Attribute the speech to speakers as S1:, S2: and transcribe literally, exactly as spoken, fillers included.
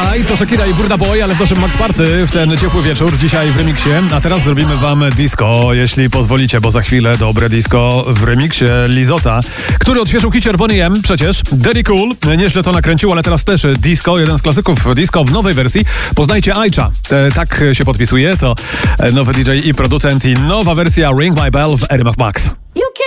S1: I to Shakira i Burna Boy, ale w naszym Max Party w ten ciepły wieczór, dzisiaj w remiksie. A teraz zrobimy wam disco, jeśli pozwolicie, bo za chwilę dobre disco w remiksie Lizota, który odświeżył hicior Boney M przecież. Daddy Cool, nieźle to nakręcił, ale teraz też disco, jeden z klasyków disco w nowej wersji. Poznajcie Aisha, e, tak się podpisuje, to nowy D J i producent i nowa wersja Ring My Bell w R M F Max.